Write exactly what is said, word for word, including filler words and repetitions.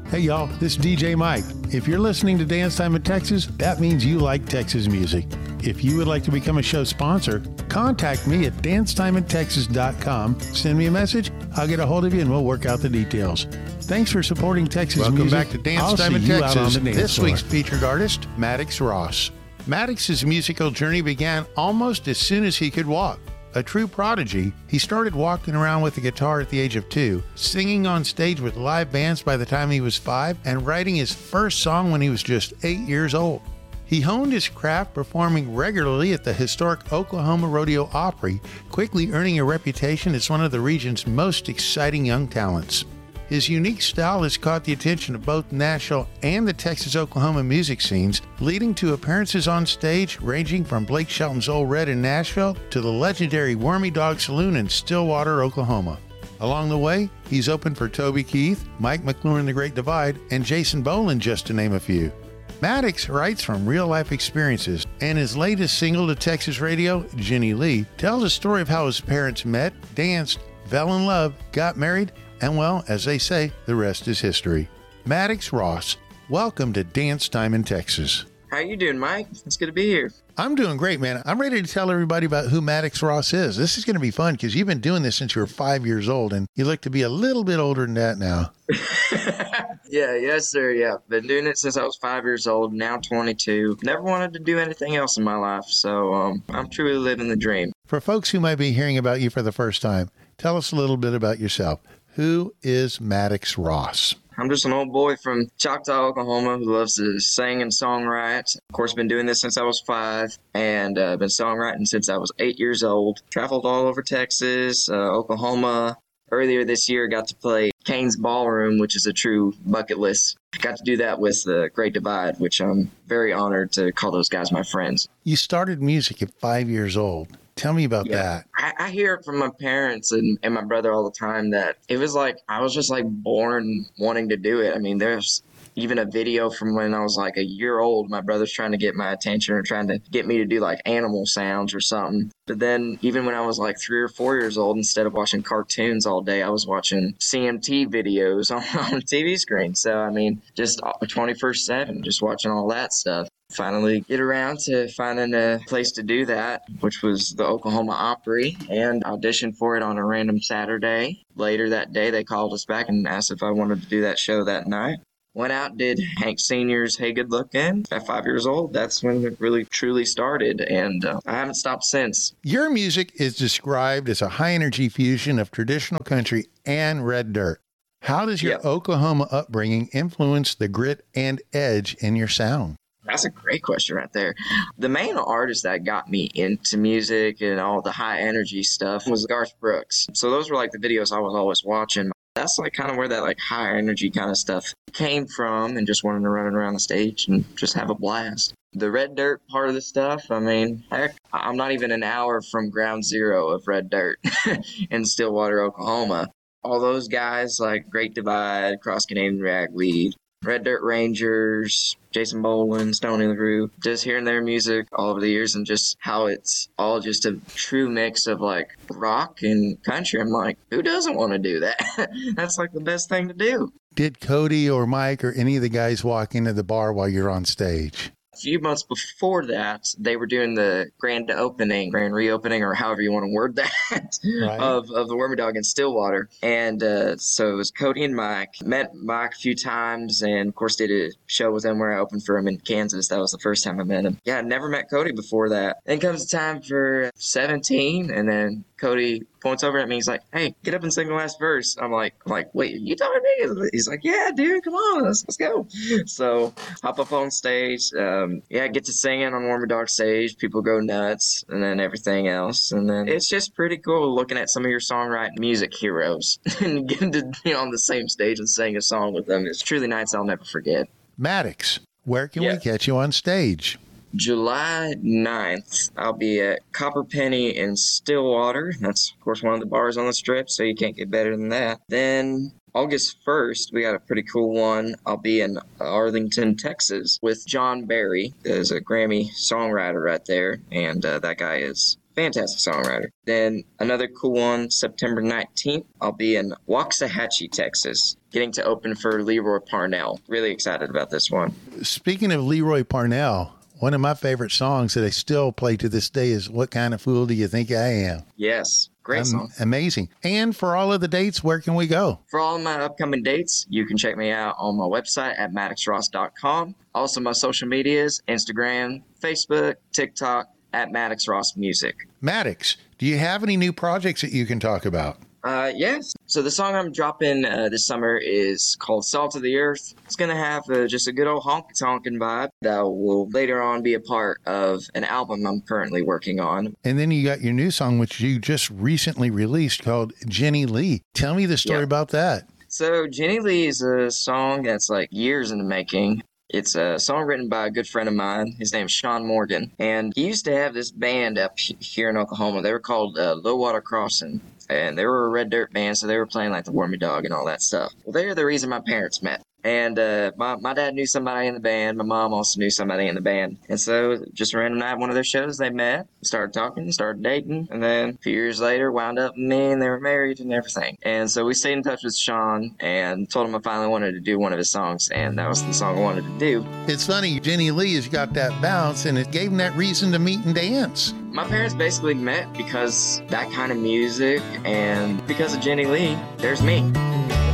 Hey y'all, this is D J Mike. If you're listening to Dance Time in Texas, that means you like Texas music. If you would like to become a show sponsor, contact me at dance time in texas dot com. Send me a message, I'll get a hold of you and we'll work out the details. Thanks for supporting Texas Welcome music. back to Dance I'll Time in see you out on Texas. the dance This floor. week's featured artist, Maddox Ross. Maddox's musical journey began almost as soon as he could walk. A true prodigy, he started walking around with a guitar at the age of two, singing on stage with live bands by the time he was five, and writing his first song when he was just eight years old. He honed his craft performing regularly at the historic Oklahoma Rodeo Opry, quickly earning a reputation as one of the region's most exciting young talents. His unique style has caught the attention of both Nashville and the Texas-Oklahoma music scenes, leading to appearances on stage ranging from Blake Shelton's Old Red in Nashville to the legendary Wormy Dog Saloon in Stillwater, Oklahoma. Along the way, he's opened for Toby Keith, Mike McClure in The Great Divide, and Jason Boland, just to name a few. Maddox writes from real-life experiences, and his latest single to Texas radio, Jenny Lee, tells a story of how his parents met, danced, fell in love, got married, and well, as they say, the rest is history. Maddox Ross, welcome to Dance Time in Texas. How you doing, Mike? It's good to be here. I'm doing great, man. I'm ready to tell everybody about who Maddox Ross is. This is going to be fun because you've been doing this since you were five years old, and you look to be a little bit older than that now. yeah, yes, sir. Yeah, been doing it since I was five years old. Now twenty-two. Never wanted to do anything else in my life, so um, I'm truly living the dream. For folks who might be hearing about you for the first time, tell us a little bit about yourself. Who is Maddox Ross? I'm just an old boy from Choctaw, Oklahoma, who loves to sing and songwrite. Of course, been doing this since I was five, and uh, been songwriting since I was eight years old. Traveled all over Texas, uh, Oklahoma. Earlier this year, got to play Kane's Ballroom, which is a true bucket list. Got to do that with The Great Divide, which I'm very honored to call those guys my friends. You started music at five years old. Tell me about yeah. that. I, I hear it from my parents and, and my brother all the time that it was like I was just like born wanting to do it. I mean, there's even a video from when I was like a year old. My brother's trying to get my attention or trying to get me to do like animal sounds or something. But then even when I was like three or four years old, instead of watching cartoons all day, I was watching C M T videos on, on T V screen. So, I mean, just twenty-four seven, just watching all that stuff. Finally get around to finding a place to do that, which was the Oklahoma Opry, and auditioned for it on a random Saturday. Later that day, they called us back and asked if I wanted to do that show that night. Went out, did Hank Senior's Hey Good Lookin'. At five years old, that's when it really truly started, and uh, I haven't stopped since. Your music is described as a high-energy fusion of traditional country and red dirt. How does your yep. Oklahoma upbringing influence the grit and edge in your sound? That's a great question right there. The main artist that got me into music and all the high energy stuff was Garth Brooks. So those were like the videos I was always watching. That's like kind of where that like high energy kind of stuff came from, and just wanting to run around the stage and just have a blast. The red dirt part of the stuff, I mean, heck, I'm not even an hour from ground zero of red dirt in Stillwater, Oklahoma. All those guys like Great Divide, Cross Canadian Ragweed, Red Dirt Rangers, Jason Boland, Stony LaRue, just hearing their music all over the years and just how it's all just a true mix of like rock and country. I'm like, who doesn't want to do that? That's like the best thing to do. Did Cody or Mike or any of the guys walk into the bar while you're on stage? A few months before that, they were doing the grand opening, grand reopening, or however you want to word that, right. of, of the Wormy Dog in Stillwater. And uh, so it was Cody and Mike. Met Mike a few times, and of course did a show with him where I opened for him in Kansas. That was the first time I met him. Yeah, I never met Cody before that. Then comes the time for seventeen, and then Cody points over at me. He's like, hey, get up and sing the last verse. I'm like, I'm like, wait, you talking to me? He's like, yeah, dude, come on, let's, let's go. So hop up on stage. Um, yeah, get to singing on Wormy Dog stage. People go nuts, and then everything else. And then it's just pretty cool looking at some of your songwriting music heroes and getting to be on the same stage and sing a song with them. It's truly nights I'll never forget. Maddox, where can yeah. we catch you on stage? July ninth, I'll be at Copper Penny in Stillwater. That's, of course, one of the bars on the Strip, so you can't get better than that. Then August first, we got a pretty cool one. I'll be in Arlington, Texas with John Barry. There's a Grammy songwriter right there, and uh, that guy is Fantastic songwriter. Then another cool one, September nineteenth, I'll be in Waxahachie, Texas, getting to open for Leroy Parnell. Really excited about this one. Speaking of Leroy Parnell, one of my favorite songs that I still play to this day is What Kind of Fool Do You Think I Am? Yes, great Um, song. Amazing. And for all of the dates, where can we go? For all of my upcoming dates, you can check me out on my website at maddox ross dot com. Also, my social medias, Instagram, Facebook, TikTok, at Maddox Ross Music. Maddox, do you have any new projects that you can talk about? Uh, yes. So the song I'm dropping uh, this summer is called Salt of the Earth. It's going to have uh, just a good old honky-tonkin' vibe that will later on be a part of an album I'm currently working on. And then you got your new song, which you just recently released, called Jenny Lee. Tell me the story Yeah. about that. So Jenny Lee is a song that's like years in the making. It's a song written by a good friend of mine. His name's Sean Morgan. And he used to have this band up here in Oklahoma. They were called uh, Low Water Crossing. And they were a red dirt band, so they were playing like the War Me Dog and all that stuff. Well, they're the reason my parents met. And uh, my, my dad knew somebody in the band. My mom also knew somebody in the band. And so just a random night at one of their shows, they met, started talking, started dating. And then a few years later, wound up with me and they were married and everything. And so we stayed in touch with Sean and told him I finally wanted to do one of his songs. And that was the song I wanted to do. It's funny, Jenny Lee has got that bounce, and it gave him that reason to meet and dance. My parents basically met because that kind of music, and because of Jenny Lee, there's me.